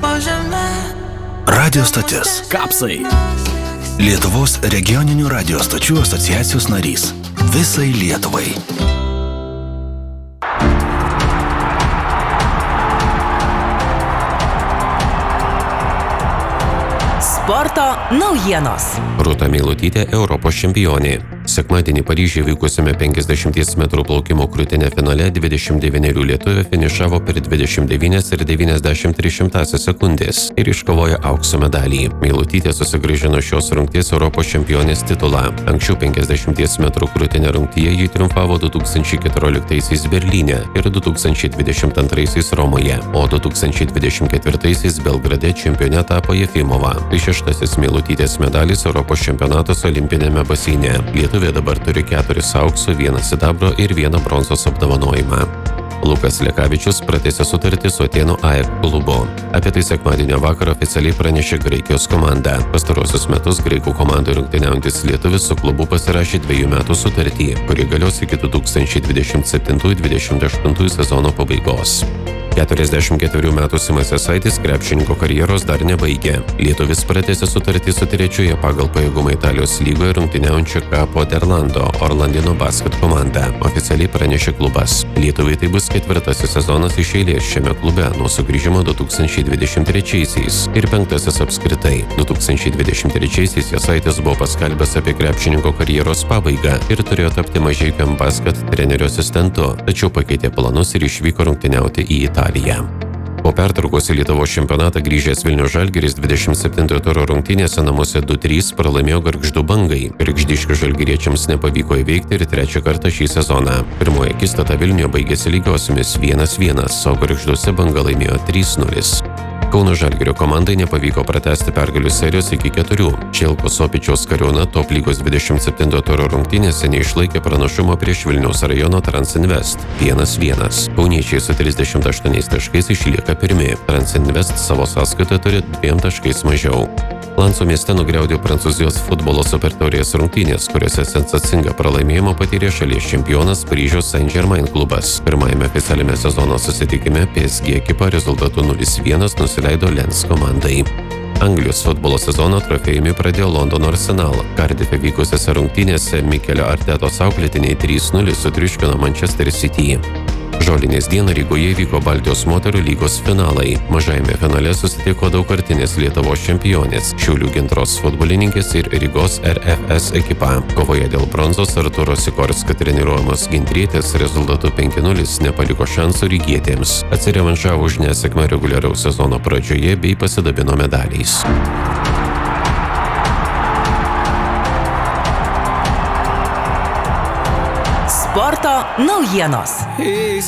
Radio stotis. Kapsai. Lietuvos regioninių radio stočių asociacijos narys. Visai Lietuvai. Sporto naujienos. Rūta Meilutytė Europos čempionė. Sekmadienį Paryžiuje vykusiame 50 metrų plaukimo krūtine finale 29 lietuvė finišavo per 29,93 sekundės ir iškovojo aukso medalį. Meilutytė susigrąžino šios rungties Europos čempionės titulą. Anksčiau 50 metrų krūtine rungtyje ji triumfavo 2014 Berlyne ir 2022 Romoje, o 2024 Belgrade čempione tapo Jefimova. Tai 6. Meilutytės medalis Europos čempionatos olimpinėme baseine. Lietuvė dabar turi 4 aukso, 1 sidabro ir 1 bronzos apdovanojimą. Lukas Lekavičius pratęsė sutartį su Atėnų AEK klubu. Apie tai sekmadienio vakarą oficialiai pranešė Graikijos komanda. Pastarosius metus graikų komandai rungtyniaujantis lietuvis su klubu pasirašė 2 metų sutartį, kuri galios iki 2027-2028 sezono pabaigos. 44 metų Simas Jasaitis krepšininko karjeros dar nebaigė. Lietuvis pratęsė sutartį su trečioje pagal pajėgumą Italijos lygoje rungtyniaujančia Capo d'Orlando Orlandino Basket komanda. Oficialiai pranešė klubas. Lietuviai tai bus 4. sezonas iš eilės šiame klube nuo sugrįžimo 2023-aisiais ir 5. apskritai. 2023-aisiais Jasaitis buvo paskelbęs apie krepšininko karjeros pabaigą ir turėjo tapti Mažeikiam Basket trenerio asistentu, tačiau pakeitė planus ir išvyko rungtyniauti į Italiją. Po pertraukos į Lietuvos čempionatą grįžęs Vilniaus Žalgiris 27 turo rungtynėse namuose 2-3 pralaimėjo Gargždų Bangai. Gargždiškių žalgiriečiams nepavyko įveikti ir 3. kartą šį sezoną. Pirmoji akistata Vilniuje baigėsi lygiosiomis 1-1, o Gargžduose Banga laimėjo 3-0. Kauno Žalgirio komandai nepavyko pratęsti pergalių serijos iki 4. Čelko Sopičiaus Kariūna top lygos 27 turo rungtynėse neišlaikė pranašumo prieš Vilniaus rajono Transinvest 1-1. Kauniečiai su 38 taškais išlieka pirmi. Transinvest savo sąskaitoje turi 2 taškais mažiau. Lanso mieste nugriaudė Prancūzijos futbolo supertaurės rungtynės, kuriuose sensacingą pralaimėjimą patyrė šalies čempionas Paryžiaus Saint-Germain klubas. Pirmajame oficialiame sezono susitikime PSG ekipa rezultatu 0-1 nusileido Lens komandai. Anglijos futbolo sezono trofėjumi pradėjo Londono Arsenal. Kardiffe vykusiose rungtynėse Mikelio Artetos auklėtiniai 3-0 sutriuškino Manchester City. Žolinės dieną Rygoje vyko Baltijos moterų lygos finalai. Mažajame finale susitiko daugkartinės Lietuvos čempionės Šiaulių Gintros futbolininkės ir Rygos RFS ekipa. Kovoje dėl bronzos Artūro Sikorskio treniruojamos gintrietės rezultatu 5-0 nepaliko šansų rygietėms. Atsirevanšavo už nesėkmę reguliaraus sezono pradžioje bei pasidabino medaliais. Sporto naujienos.